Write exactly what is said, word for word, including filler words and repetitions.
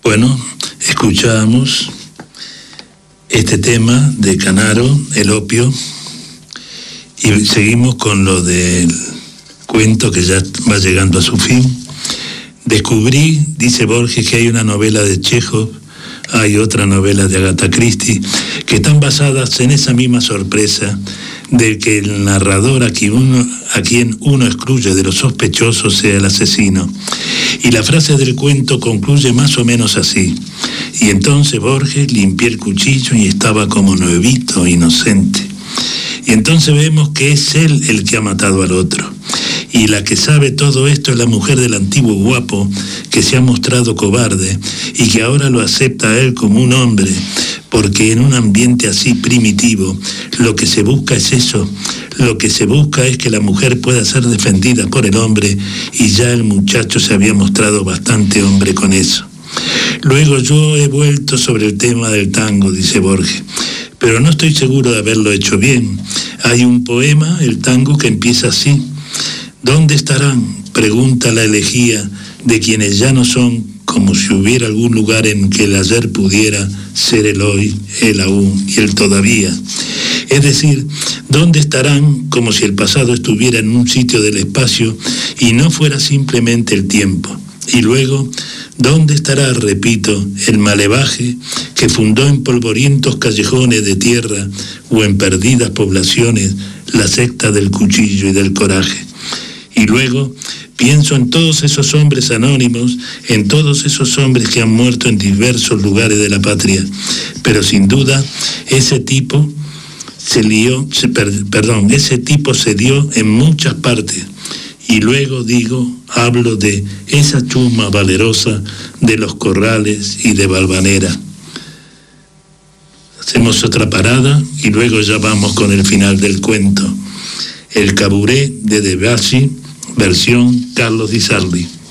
Bueno, escuchamos este tema de Canaro, El opio, y seguimos con lo del cuento que ya va llegando a su fin. Descubrí, dice Borges, que hay una novela de Chekhov, hay otra novela de Agatha Christie, que están basadas en esa misma sorpresa de que el narrador a quien uno, a quien uno excluye de los sospechosos sea el asesino. Y la frase del cuento concluye más o menos así: y entonces Borges limpió el cuchillo y estaba como nuevito, inocente. Y entonces vemos que es él el que ha matado al otro. Y la que sabe todo esto es la mujer del antiguo guapo, que se ha mostrado cobarde y que ahora lo acepta a él como un hombre, porque en un ambiente así primitivo lo que se busca es eso, lo que se busca es que la mujer pueda ser defendida por el hombre, y ya el muchacho se había mostrado bastante hombre con eso. Luego yo he vuelto sobre el tema del tango, dice Borges, pero no estoy seguro de haberlo hecho bien. Hay un poema, el tango, que empieza así: ¿dónde estarán?, pregunta la elegía de quienes ya no son, como si hubiera algún lugar en que el ayer pudiera ser el hoy, el aún y el todavía. Es decir, ¿dónde estarán?, como si el pasado estuviera en un sitio del espacio y no fuera simplemente el tiempo. Y luego, ¿dónde estará, repito, el malevaje que fundó en polvorientos callejones de tierra o en perdidas poblaciones la secta del cuchillo y del coraje? Y luego pienso en todos esos hombres anónimos, en todos esos hombres que han muerto en diversos lugares de la patria, pero sin duda ese tipo se lió, se, per, perdón, ese tipo se dio en muchas partes. Y luego digo, hablo de esa chusma valerosa de los corrales y de Valvanera. Hacemos otra parada y luego ya vamos con el final del cuento. El Caburé de Debussy, versión Carlos Di Sarli.